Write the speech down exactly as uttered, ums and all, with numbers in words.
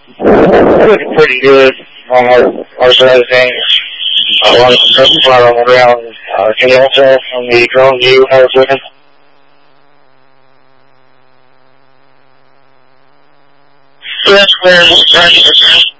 Looking pretty good on our, our side of things. A lot of construction fire on the ground. Uh, can you all tell from the drone view how it's looking? That's where it's